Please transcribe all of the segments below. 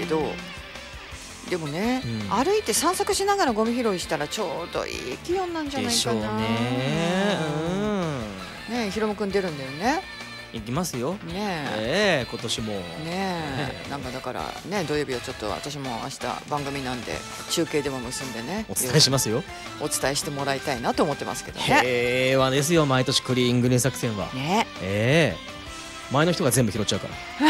けど、でもね、歩いて散策しながらゴミ拾いしたらちょうどいい気温なんじゃないかな。 でしょうね。 ねえ、ひろむくん出るんだよね。 行きますよ。 ね今年も。 なんかだからね、土曜日はちょっと私も明日番組なんで中継でも結んでね、 お伝えしますよ。 お伝えしてもらいたいなと思ってますけどね。 平和ですよ、毎年クリーングリーン作戦は。前の人が全部拾っちゃうから。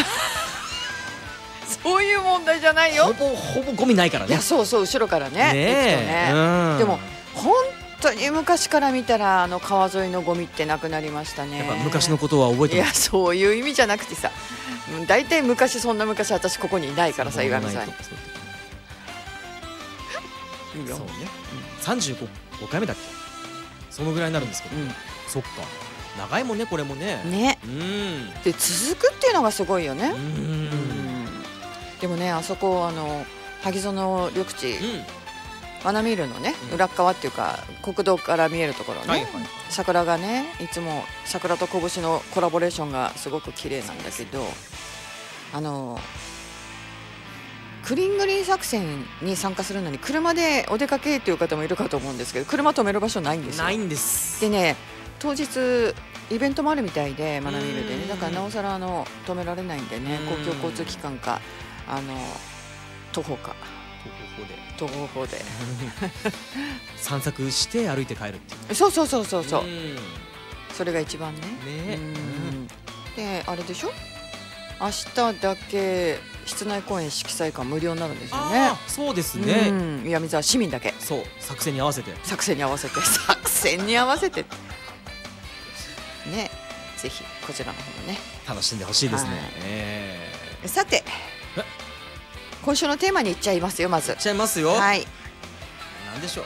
そういう問題じゃないよ。 ほぼゴミないからね。 いや、そうそう、後ろからね、行くとね。でも本当に昔から見たら川沿いのゴミってなくなりましたね。 やっぱ昔のことは覚えてます。 いや、そういう意味じゃなくてさ、大体昔、そんな昔私ここにいないからさ、岩見さん。 そうね、35回目だっけ、そのぐらいになるんですけど、そっか、長いもんね、これもね。 で続くっていうのがすごいよね。でもね、あそこ萩園緑地、ワナミールのね、裏側っていうか国道から見えるところね、桜がね、いつも桜と拳のコラボレーションがすごく綺麗なんだけど、クリーングリーン作戦に参加するのに車でお出かけという方もいるかと思うんですけど、車止める場所ないんですよ。 ないんです。 でね、当日イベントもあるみたいで、ワナミールでね、だからなおさら止められないんでね、公共交通機関か徒歩か徒歩法で散策して歩いて帰るっていう。 そうそれが一番ね。であれでしょ、明日だけ室内公園色彩館無料になるんですよね。 そうですね、 岩見沢市民だけ。 そう、作戦に合わせてね、 ぜひこちらの方もね楽しんでほしいですね。 さて、今週のテーマにいっちゃいますよ。まずいっちゃいますよ。 何でしょう。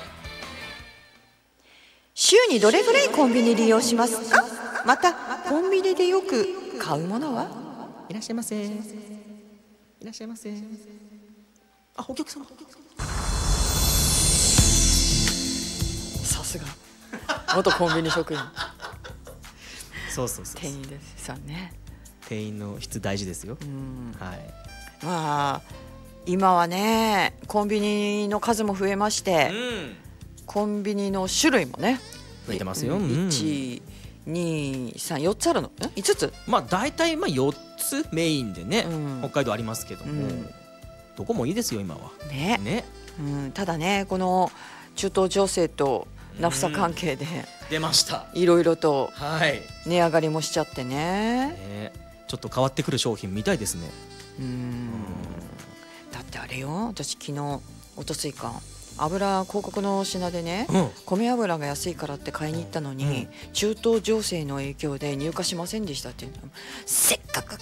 週にどれぐらいコンビニ利用しますか。またコンビニでよく買うものは。 いらっしゃいませ。あ、お客様。 さすが元コンビニ職員。 そう店員ですさね。 店員の質大事ですよ。 まあ今はね、コンビニの数も増えまして、コンビニの種類もね増えてますよ。 1、2、3、4つあるの？5つ？ まあ大体4つメインでね、北海道ありますけども、どこもいいですよ今は。ただね、この中東情勢とナフサ関係で出ました。 いろいろと値上がりもしちゃってね。 ちょっと変わってくる商品みたいですね。 だってあれよ、私昨日おとついか油広告の品でね、米油が安いからって買いに行ったのに、中東情勢の影響で入荷しませんでしたっていうの。せっかく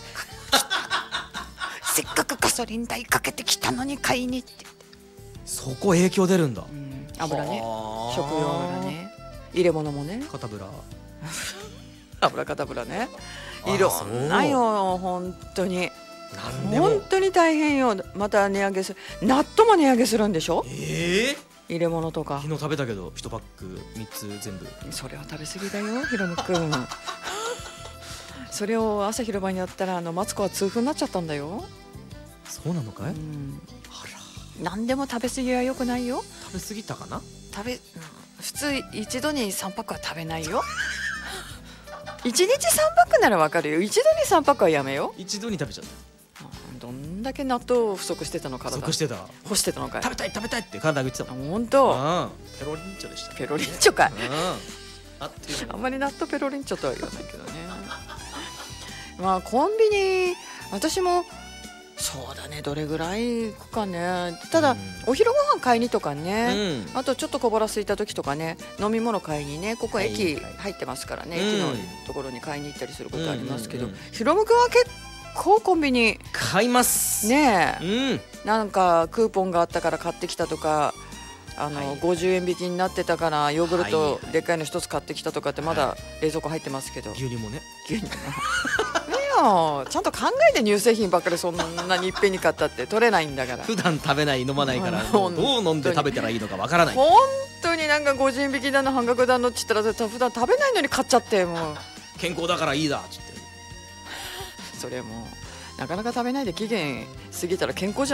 ガソリン代かけてきたのに買いに行って。 そこ影響出るんだ。 油ね、食用油ね、入れ物もね、 肩ブラ油肩ブラね、いろんなよ、本当に本当に大変よ。また値上げする、納豆も値上げするんでしょ。入れ物とか。 昨日食べたけど1パック3つ全部。 それは食べ過ぎだよ、ひろむくん。それを朝昼晩やったらマツコは痛風になっちゃったんだよ。 そうなのかい。 何でも食べ過ぎは良くないよ。 食べ過ぎたかな。 普通一度に3パックは食べないよ。1日3パックならわかるよ。一度に3パックはやめよ。 一度に食べちゃった。 どんだけ納豆不足してたの。体不足してた。干してたのかい。 食べたいって体が言ってた。 本当。 ペロリンチョでした。 ペロリンチョかい。あんまり納豆ペロリンチョとは言わないけどね。まあコンビニ、私もそうだね、どれぐらい行くかね。ただお昼ご飯買いにとかね、あとちょっと小腹空いた時とかね、飲み物買いにね、ここ駅入ってますからね、駅のところに買いに行ったりすることありますけど、ひろむくんは結構コンビニ買いますね。なんかクーポンがあったから買ってきたとか、50円引きになってたからヨーグルトでっかいの一つ買ってきたとかって、まだ冷蔵庫入ってますけど。 牛乳もね。 牛乳もちゃんと考えて、乳製品ばっかりそんなにいっぺんに買ったって取れないんだから。 普段食べない飲まないから、どう飲んで食べたらいいのかわからない。 本当になんか50円引きだの半額だのって言ったら、普段食べないのに買っちゃって、もう健康だからいいだっつって。 それもなかなか食べないで期限過ぎたら健康じゃ